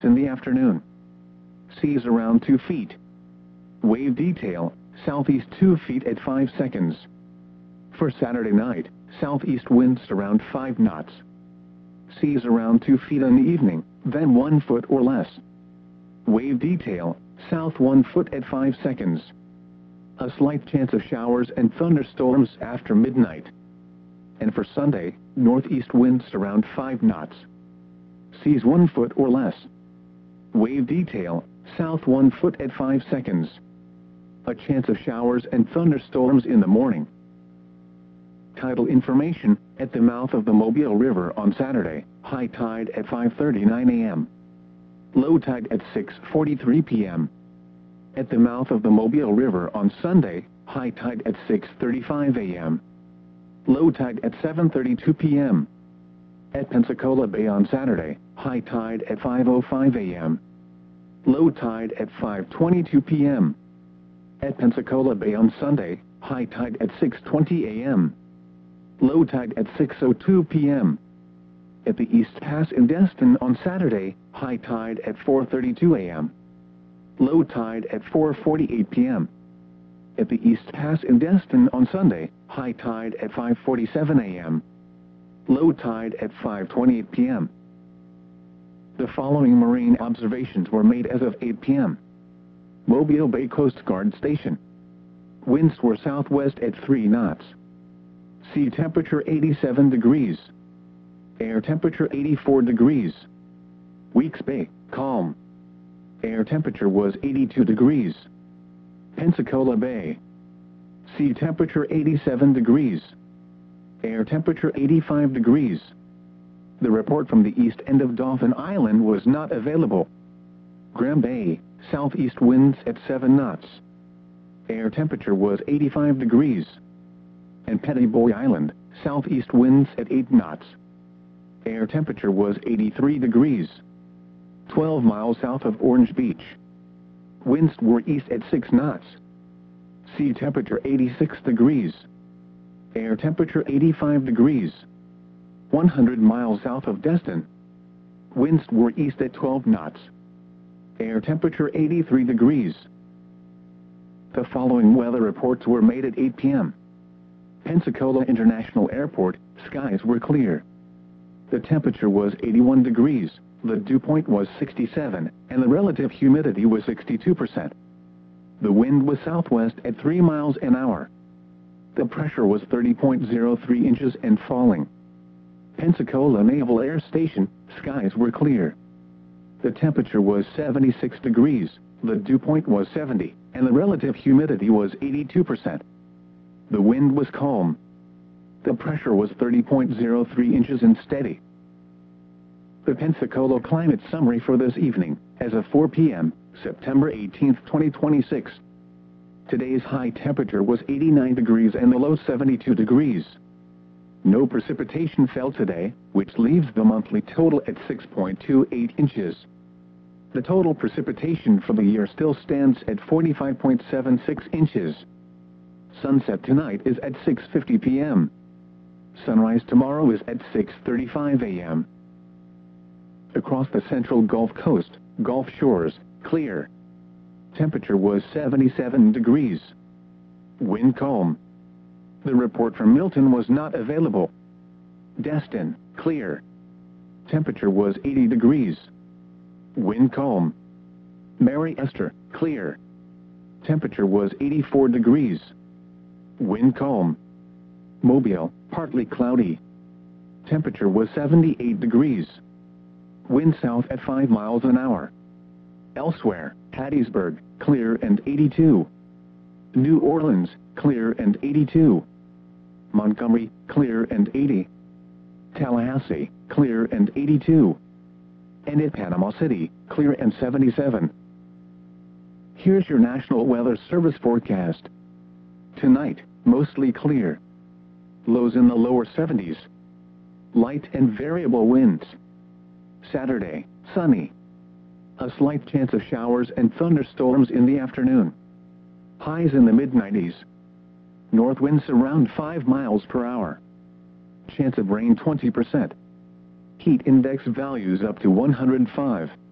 in the afternoon. Seas around 2 feet. Wave detail, southeast 2 feet at 5 seconds. For Saturday night, southeast winds around 5 knots. Seas around 2 feet in the evening, then 1 foot or less. Wave detail, south 1 foot at 5 seconds. A slight chance of showers and thunderstorms after midnight. And for Sunday, northeast winds around 5 knots. Seas 1 foot or less. Wave detail, south 1 foot at 5 seconds. A chance of showers and thunderstorms in the morning. Tidal information, at the mouth of the Mobile River on Saturday, high tide at 5:39 a.m. Low tide at 6:43 p.m. At the mouth of the Mobile River on Sunday, high tide at 6:35 a.m. Low tide at 7:32 p.m. At Pensacola Bay on Saturday, high tide at 5:05 a.m. Low tide at 5:22 p.m. At Pensacola Bay on Sunday, high tide at 6:20 a.m. Low tide at 6:02 p.m. At the East Pass in Destin on Saturday, high tide at 4:32 a.m. Low tide at 4:48 p.m. At the East Pass in Destin on Sunday, high tide at 5:47 a.m. Low tide at 5:28 p.m. The following marine observations were made as of 8 p.m. Mobile Bay Coast Guard Station. Winds were southwest at 3 knots. Sea temperature 87 degrees. Air temperature 84 degrees. Weeks Bay, calm. Air temperature was 82 degrees. Pensacola Bay. Sea temperature 87 degrees. Air temperature 85 degrees. The report from the east end of Dauphin Island was not available. Graham Bay, southeast winds at 7 knots. Air temperature was 85 degrees. And Petty Boy Island, southeast winds at 8 knots. Air temperature was 83 degrees. 12 miles south of Orange Beach. Winds were east at 6 knots. Sea temperature 86 degrees. Air temperature 85 degrees. 100 miles south of Destin. Winds were east at 12 knots. Air temperature 83 degrees. The following weather reports were made at 8 p.m. Pensacola International Airport, skies were clear. The temperature was 81 degrees, the dew point was 67, and the relative humidity was 62%. The wind was southwest at 3 miles an hour. The pressure was 30.03 inches and falling. Pensacola Naval Air Station, skies were clear. The temperature was 76 degrees, the dew point was 70, and the relative humidity was 82%. The wind was calm. The pressure was 30.03 inches and steady. The Pensacola climate summary for this evening, as of 4 p.m., September 18, 2026. Today's high temperature was 89 degrees and the low 72 degrees. No precipitation fell today, which leaves the monthly total at 6.28 inches. The total precipitation for the year still stands at 45.76 inches. Sunset tonight is at 6:50 p.m. Sunrise tomorrow is at 6:35 a.m. Across the central Gulf Coast, Gulf Shores, clear. Temperature was 77 degrees. Wind calm. The report from Milton was not available. Destin, clear. Temperature was 80 degrees. Wind calm. Mary Esther, clear. Temperature was 84 degrees. Wind calm. Mobile, partly cloudy. Temperature was 78 degrees. Wind south at 5 miles an hour. Elsewhere, Hattiesburg, clear and 82. New Orleans, clear and 82. Montgomery, clear and 80. Tallahassee, clear and 82. And at Panama City, clear and 77. Here's your National Weather Service forecast. Tonight, mostly clear. Lows in the lower 70s. Light and variable winds. Saturday, sunny. A slight chance of showers and thunderstorms in the afternoon. Highs in the mid-90s. North winds around 5 miles per hour. Chance of rain 20%. Heat index values up to 105.